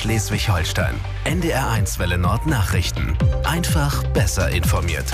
Schleswig-Holstein. NDR1 Welle Nord Nachrichten. Einfach besser informiert.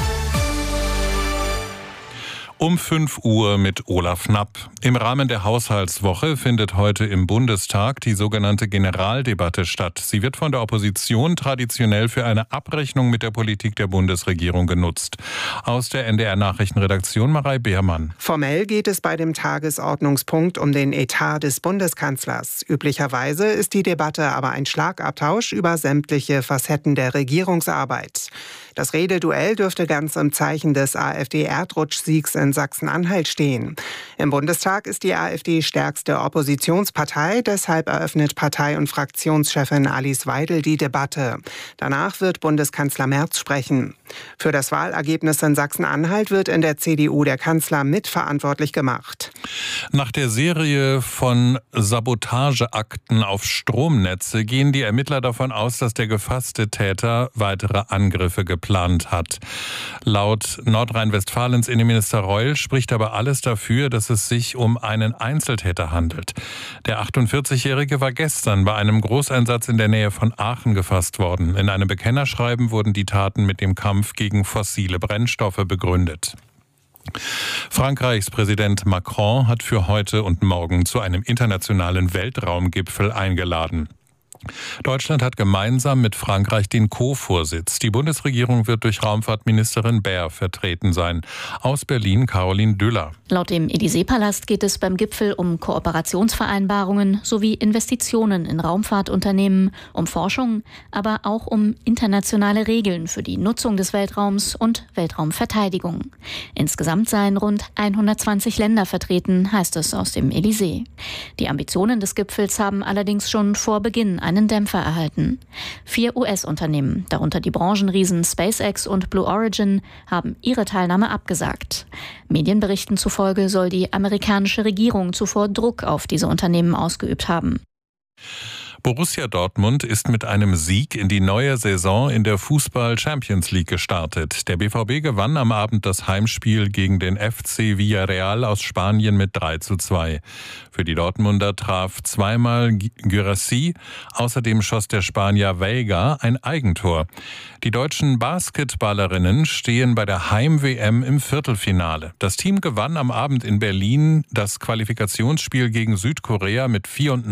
Um 5 Uhr mit Olaf Knapp. Im Rahmen der Haushaltswoche findet heute im Bundestag die sogenannte Generaldebatte statt. Sie wird von der Opposition traditionell für eine Abrechnung mit der Politik der Bundesregierung genutzt. Aus der NDR-Nachrichtenredaktion Marei Beermann. Formell geht es bei dem Tagesordnungspunkt um den Etat des Bundeskanzlers. Üblicherweise ist die Debatte aber ein Schlagabtausch über sämtliche Facetten der Regierungsarbeit. Das Rededuell dürfte ganz im Zeichen des AfD-Erdrutschsiegs in Sachsen-Anhalt stehen. Im Bundestag ist die AfD stärkste Oppositionspartei, deshalb eröffnet Partei- und Fraktionschefin Alice Weidel die Debatte. Danach wird Bundeskanzler Merz sprechen. Für das Wahlergebnis in Sachsen-Anhalt wird in der CDU der Kanzler mitverantwortlich gemacht. Nach der Serie von Sabotageakten auf Stromnetze gehen die Ermittler davon aus, dass der gefasste Täter weitere Angriffe geplant hat. Laut Nordrhein-Westfalens Innenminister Reul spricht aber alles dafür, dass es sich um einen Einzeltäter handelt. Der 48-Jährige war gestern bei einem Großeinsatz in der Nähe von Aachen gefasst worden. In einem Bekennerschreiben wurden die Taten mit dem Kampf gegen fossile Brennstoffe begründet. Frankreichs Präsident Macron hat für heute und morgen zu einem internationalen Weltraumgipfel eingeladen. Deutschland hat gemeinsam mit Frankreich den Co-Vorsitz. Die Bundesregierung wird durch Raumfahrtministerin Baer vertreten sein. Aus Berlin Caroline Düller. Laut dem Élysée-Palast geht es beim Gipfel um Kooperationsvereinbarungen sowie Investitionen in Raumfahrtunternehmen, um Forschung, aber auch um internationale Regeln für die Nutzung des Weltraums und Weltraumverteidigung. Insgesamt seien rund 120 Länder vertreten, heißt es aus dem Élysée. Die Ambitionen des Gipfels haben allerdings schon vor Beginn einen Dämpfer erhalten. 4 US-Unternehmen, darunter die Branchenriesen SpaceX und Blue Origin, haben ihre Teilnahme abgesagt. Medienberichten zufolge soll die amerikanische Regierung zuvor Druck auf diese Unternehmen ausgeübt haben. Borussia Dortmund ist mit einem Sieg in die neue Saison in der Fußball-Champions League gestartet. Der BVB gewann am Abend das Heimspiel gegen den FC Villarreal aus Spanien mit 3:2. Für die Dortmunder traf zweimal Guirassy, außerdem schoss der Spanier Veiga ein Eigentor. Die deutschen Basketballerinnen stehen bei der Heim-WM im Viertelfinale. Das Team gewann am Abend in Berlin das Qualifikationsspiel gegen Südkorea mit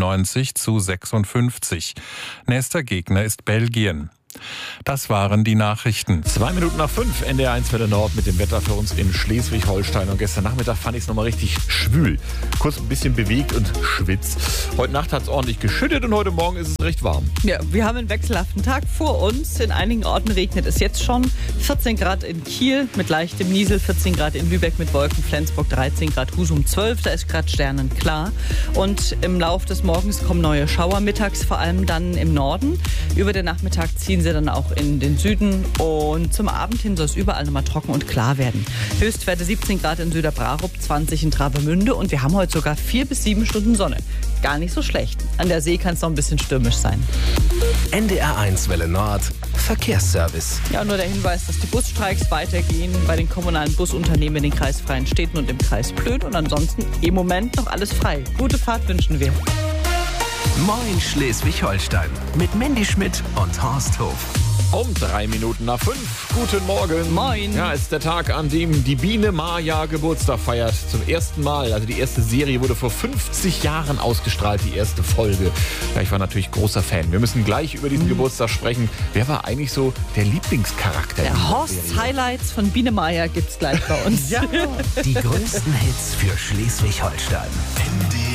94:56. Nächster Gegner ist Belgien. Das waren die Nachrichten. 5:02, NDR1 Welle Nord mit dem Wetter für uns in Schleswig-Holstein. Und gestern Nachmittag fand ich es nochmal richtig schwül. Kurz ein bisschen bewegt und schwitzt. Heute Nacht hat es ordentlich geschüttet und heute Morgen ist es recht warm. Ja, wir haben einen wechselhaften Tag vor uns. In einigen Orten regnet es jetzt schon. 14 Grad in Kiel mit leichtem Niesel, 14 Grad in Lübeck mit Wolken, Flensburg 13 Grad, Husum 12, da ist gerade sternenklar. Und im Lauf des Morgens kommen neue Schauer, mittags vor allem dann im Norden. Über den Nachmittag ziehen sie dann auch in den Süden und zum Abend hin soll es überall nochmal trocken und klar werden. Höchstwerte 17 Grad in Süderbrarup, 20 in Travemünde und wir haben heute sogar 4 bis 7 Stunden Sonne. Gar nicht so schlecht. An der See kann es noch ein bisschen stürmisch sein. NDR1 Welle Nord Verkehrsservice. Ja, nur der Hinweis, dass die Busstreiks weitergehen bei den kommunalen Busunternehmen in den kreisfreien Städten und im Kreis Plön und ansonsten im Moment noch alles frei. Gute Fahrt wünschen wir. Moin Schleswig-Holstein mit Mandy Schmidt und Horst Hof. Um 5:03. Guten Morgen. Moin. Ja, es ist der Tag, an dem die Biene Maya Geburtstag feiert. Zum ersten Mal. Also die erste Serie wurde vor 50 Jahren ausgestrahlt, die erste Folge. Ja, ich war natürlich großer Fan. Wir müssen gleich über diesen Geburtstag sprechen. Wer war eigentlich so der Lieblingscharakter? Der Horst-Highlights von Biene Maya gibt's gleich bei uns. Ja. Die größten Hits für Schleswig-Holstein.